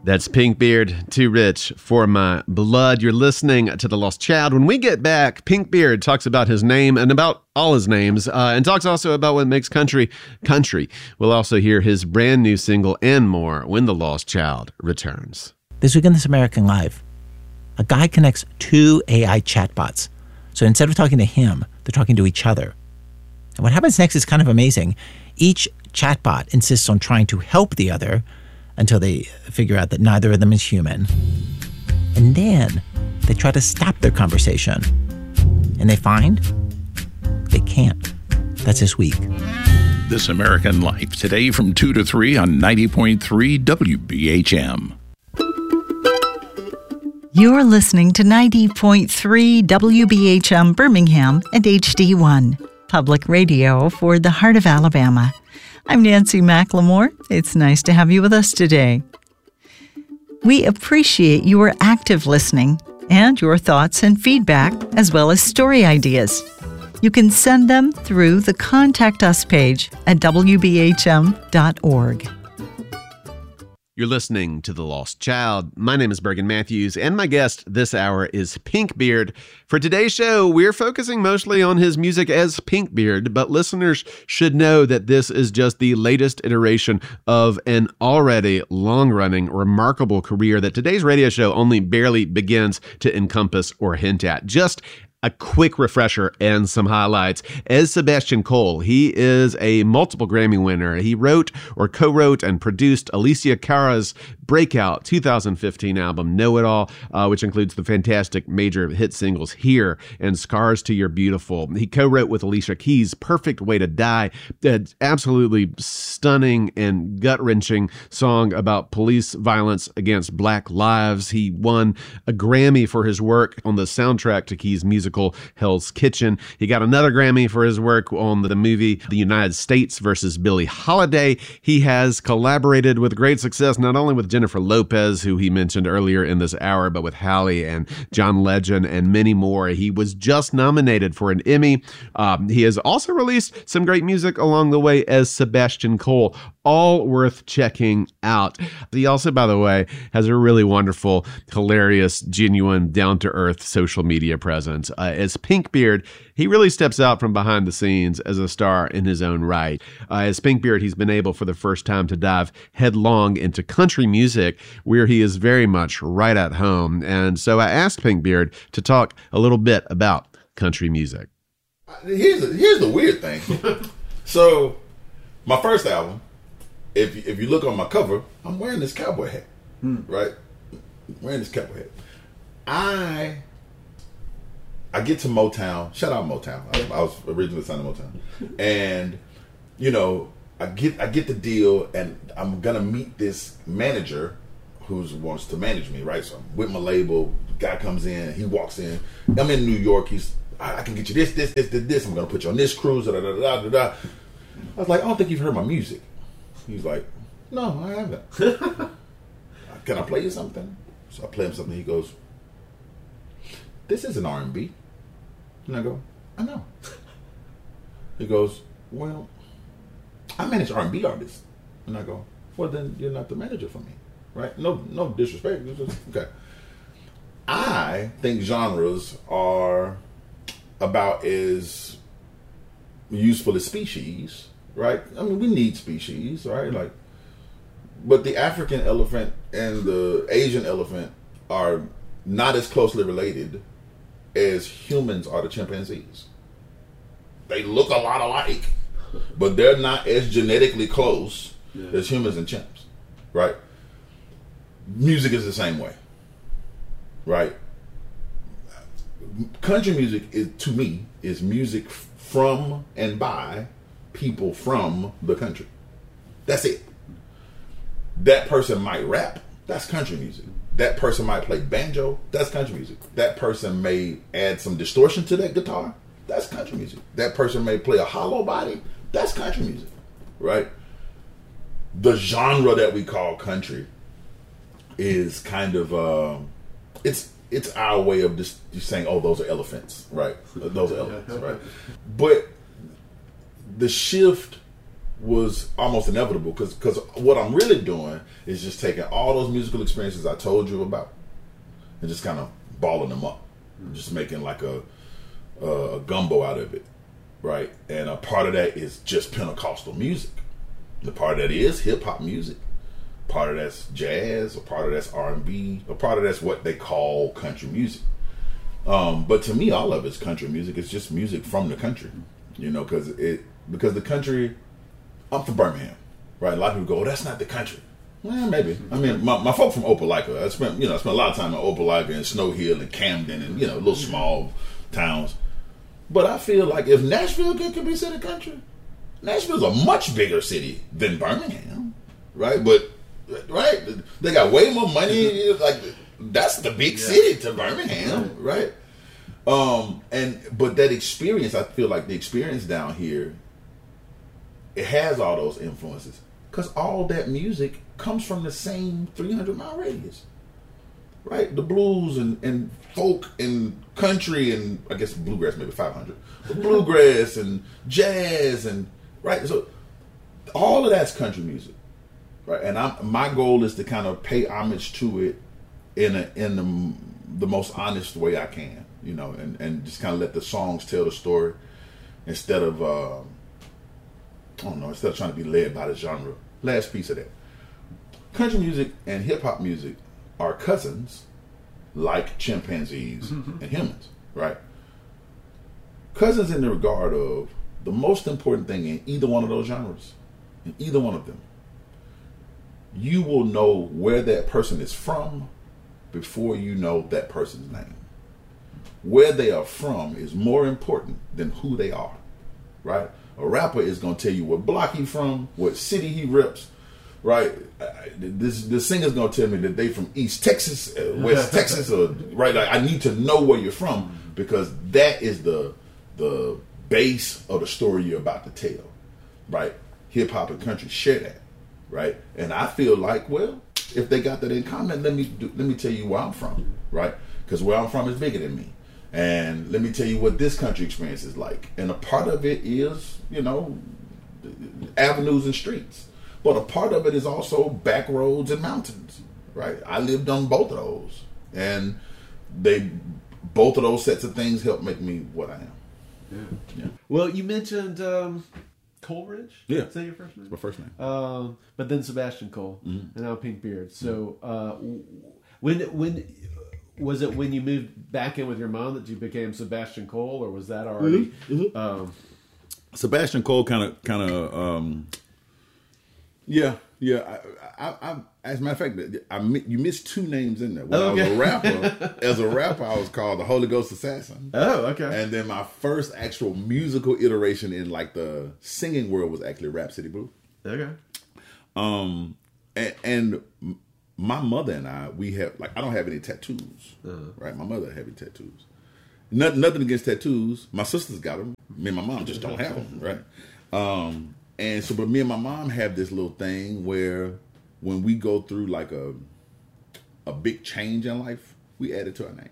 That's Pinkbeard, Too Rich for My Blood. You're listening to The Lost Child. When we get back, Pinkbeard talks about his name and about all his names, and talks also about what makes country country. We'll also hear his brand new single and more when The Lost Child returns. This week on This American Life, a guy connects two AI chatbots. So instead of talking to him, they're talking to each other. And what happens next is kind of amazing. Each chatbot insists on trying to help the other until they figure out that neither of them is human. And then they try to stop their conversation. And they find they can't. That's this week. This American Life, today from 2 to 3 on 90.3 WBHM. You're listening to 90.3 WBHM Birmingham and HD1, public radio for the heart of Alabama. I'm Nancy McLemore. It's nice to have you with us today. We appreciate your active listening and your thoughts and feedback, as well as story ideas. You can send them through the Contact Us page at WBHM.org. You're listening to The Lost Child. My name is Bergen Matthews, and my guest this hour is Pinkbeard. For today's show, we're focusing mostly on his music as Pinkbeard, but listeners should know that this is just the latest iteration of an already long-running, remarkable career that today's radio show only barely begins to encompass or hint at. Just a quick refresher and some highlights. As Sebastian Cole, he is a multiple Grammy winner. He wrote or co-wrote and produced Alicia Cara's breakout 2015 album, Know It All, which includes the fantastic major hit singles Here and Scars to Your Beautiful. He co-wrote with Alicia Keys' Perfect Way to Die, an absolutely stunning and gut-wrenching song about police violence against Black lives. He won a Grammy for his work on the soundtrack to Keys' musical Hell's Kitchen. He got another Grammy for his work on the movie The United States versus Billie Holiday. He has collaborated with great success not only with Jennifer Lopez, who he mentioned earlier in this hour, but with Halle and John Legend and many more. He was just nominated for an Emmy. He has also released some great music along the way as Sebastian Cole, all worth checking out. He also, by the way, has a really wonderful, hilarious, genuine, down-to-earth social media presence. As Pinkbeard, he really steps out from behind the scenes as a star in his own right. As Pinkbeard, he's been able for the first time to dive headlong into country music, where he is very much right at home. And so I asked Pinkbeard to talk a little bit about country music. Here's the weird thing. So, my first album, if you look on my cover, I'm wearing this cowboy hat, right? Wearing this cowboy hat. I get to Motown. Shout out Motown. I was originally signed to Motown, and you know, I get the deal, and I'm gonna meet this manager who wants to manage me, right? So I'm with my label. Guy comes in. He walks in. I'm in New York. I can get you this. I'm gonna put you on this cruise. Da, da, da, da, da. I was like, I don't think you've heard my music. He's like, no, I haven't. Can I play you something? So I play him something. He goes, this isn't R&B. And I go, I know. He goes, well, I manage R&B artists. And I go, well, then you're not the manager for me, right? No disrespect. It's just, okay. I think genres are about as useful as species, right? I mean, we need species, right? Like, but the African elephant and the Asian elephant are not as closely related as humans are to chimpanzees. They look a lot alike, but they're not as genetically close as humans and chimps, right? Music is the same way, right? Country music is, to me, is music from and by people from the country. That's it. That person might rap. That's country music. That person might play banjo. That's country music. That person may add some distortion to that guitar. That's country music. That person may play a hollow body. That's country music, right? The genre that we call country is kind of it's our way of just saying, oh, those are elephants, right? Those are elephants, right? But the shift was almost inevitable because what I'm really doing is just taking all those musical experiences I told you about and just kind of balling them up, just making like a gumbo out of it, right? And a part of that is just Pentecostal music. The part of that is hip hop music. Part of that's jazz, a part of that's R&B, a part of that's what they call country music. But to me, all of it's country music. It's just music from the country, you know, because the country. I'm from Birmingham, right? A lot of people go, "Oh, that's not the country." Well, maybe. I mean, my folk from Opelika. I spent a lot of time in Opelika and Snow Hill and Camden and little small towns. But I feel like if Nashville can be considered country, Nashville's a much bigger city than Birmingham, right? But right, they got way more money. Like that's the big city to Birmingham, right? But that experience, I feel like the experience down here, it has all those influences because all that music comes from the same 300-mile radius, right? The blues and folk and country and I guess bluegrass maybe 500, but bluegrass and jazz and right. So all of that's country music, right? And my goal is to kind of pay homage to it in the most honest way I can, and just kind of let the songs tell the story instead of. Instead of trying to be led by the genre. Last piece of that. Country music and hip-hop music are cousins like chimpanzees and humans, right? Cousins in the regard of the most important thing in either one of those genres, in either one of them, you will know where that person is from before you know that person's name. Where they are from is more important than who they are, right? A rapper is going to tell you what block he from, what city he reps, right? The singer's going to tell me that they from East Texas, West Texas, or right. Like, I need to know where you're from because that is the base of the story you're about to tell, right? Hip hop and country share that, right? And I feel like, well, if they got that in common, let me tell you where I'm from, right? Because where I'm from is bigger than me. And let me tell you what this country experience is like. And a part of it is, avenues and streets. But a part of it is also back roads and mountains, right? I lived on both of those. And both of those sets of things help make me what I am. Yeah. Well, you mentioned Coleridge? Yeah. Is that your first name? It's my first name. But then Sebastian Cole, and now Pink Beard. So when was it when you moved back in with your mom that you became Sebastian Cole, or was that already? Sebastian Cole kind of. Yeah. I as a matter of fact, you missed two names in there. When I was a rapper, I was called the Holy Ghost Assassin. Oh, okay. And then my first actual musical iteration in like the singing world was actually Rhapsody Blue. Okay. And my mother and I have I don't have any tattoos, right? My mother had any tattoos. Nothing against tattoos. My sisters got them. Me and my mom just don't have them, right? And so, but me and my mom have this little thing where when we go through like a big change in life, we add it to our names.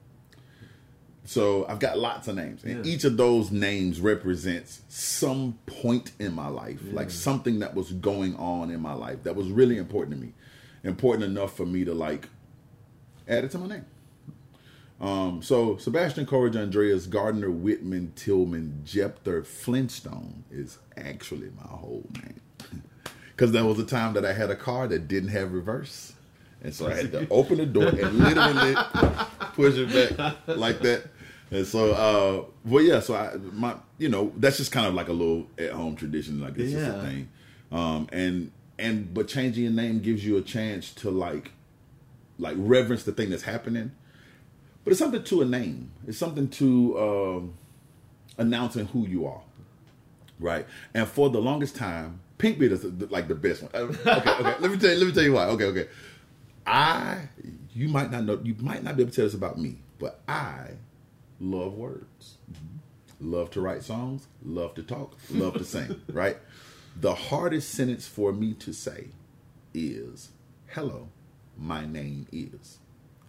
So I've got lots of names, and each of those names represents some point in my life, like something that was going on in my life that was really important to me. Important enough for me to like add it to my name. So Sebastian Coleridge Andreas Gardner Whitman Tillman Jepter Flintstone is actually my whole name. Because there was a time that I had a car that didn't have reverse. And so I had to open the door and literally push it back like that. And so, that's just kind of like a little at-home tradition. Like it's just a thing. But changing your name gives you a chance to like reverence the thing that's happening. But it's something to a name. It's something to announcing who you are, right? And for the longest time, Pink Beard is like the best one. Okay. Let me tell you why. Okay. You might not know. You might not be able to tell this about me, but I love words. Love to write songs. Love to talk. Love to sing. Right. The hardest sentence for me to say is, "Hello, my name is."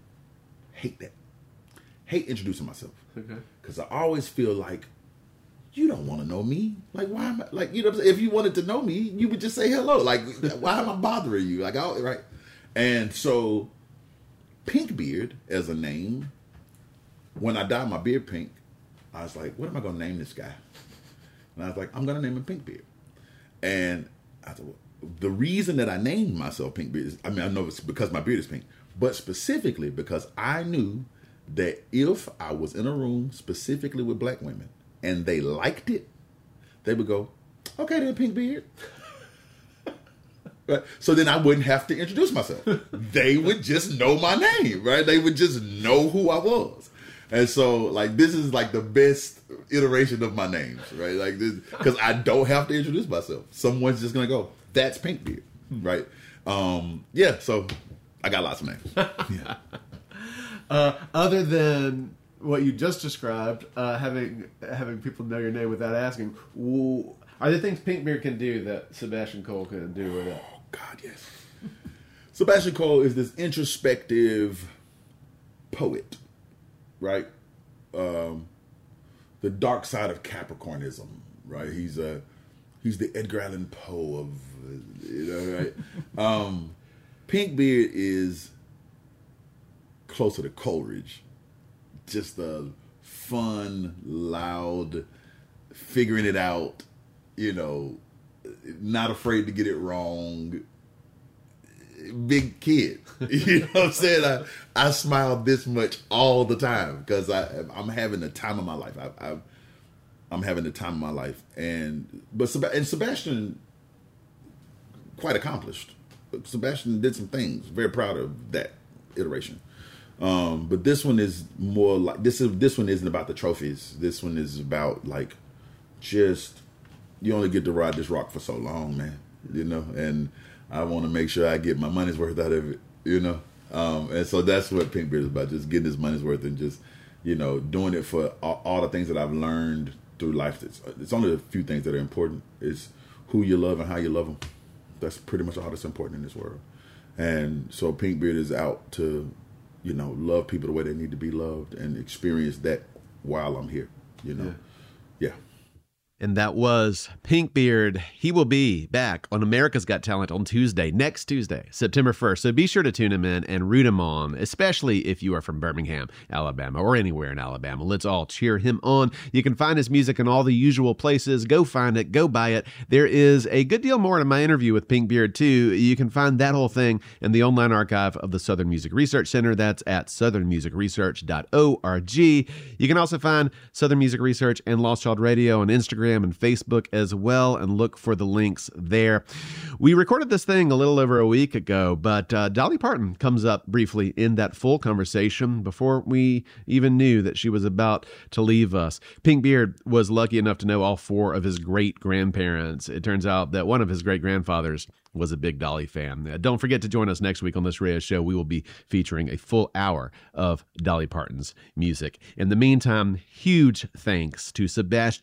Hate that. Hate introducing myself. Okay. Because I always feel like you don't want to know me. Like, why am I, like, you know what I'm saying? If you wanted to know me, you would just say hello. Like, why am I bothering you? Like, right? And so, Pinkbeard as a name, when I dyed my beard pink, I was like, what am I going to name this guy? And I was like, I'm going to name him Pinkbeard. And I thought, well, the reason that I named myself Pinkbeard is, I know it's because my beard is pink, but specifically because I knew that if I was in a room specifically with black women and they liked it, they would go, okay, then Pinkbeard. Right? So then I wouldn't have to introduce myself. They would just know my name, right? They would just know who I was. And so, like, this is like the best iteration of my names, right? Like this, because I don't have to introduce myself. Someone's just gonna go, that's Pinkbeard, right? Yeah. So I got lots of names. Yeah. Other than what you just described, having people know your name without asking, are there things Pinkbeard can do that Sebastian Cole couldn't do with it? Oh God, yes. Sebastian Cole is this introspective poet, right? The dark side of Capricornism, right? He's the Edgar Allan Poe of, right? Pinkbeard is closer to Coleridge, just a fun, loud, figuring it out, not afraid to get it wrong, big kid. You know what I'm saying? I smile this much all the time because I'm having the time of my life. I'm having the time of my life, but Sebastian quite accomplished. Sebastian did some things. Very proud of that iteration. But this one is more like this one isn't about the trophies. This one is about like just you only get to ride this rock for so long, man. And I want to make sure I get my money's worth out of it. And so that's what Pinkbeard is about, just getting his money's worth and just doing it for all the things that I've learned through life. It's only a few things that are important. It's who you love and how you love them. That's pretty much all that's important in this world. And so Pinkbeard is out to love people the way they need to be loved and experience that while I'm here, Yeah. And that was Pinkbeard. He will be back on America's Got Talent on next Tuesday, September 1st. So be sure to tune him in and root him on, especially if you are from Birmingham, Alabama, or anywhere in Alabama. Let's all cheer him on. You can find his music in all the usual places. Go find it. Go buy it. There is a good deal more in my interview with Pinkbeard, too. You can find that whole thing in the online archive of the Southern Music Research Center. That's at southernmusicresearch.org. You can also find Southern Music Research and Lost Child Radio on Instagram and Facebook as well, and look for the links there. We recorded this thing a little over a week ago, but Dolly Parton comes up briefly in that full conversation before we even knew that she was about to leave us. Pinkbeard was lucky enough to know all four of his great-grandparents. It turns out that one of his great-grandfathers was a big Dolly fan. Don't forget to join us next week on this radio show. We will be featuring a full hour of Dolly Parton's music. In the meantime, huge thanks to Sebastian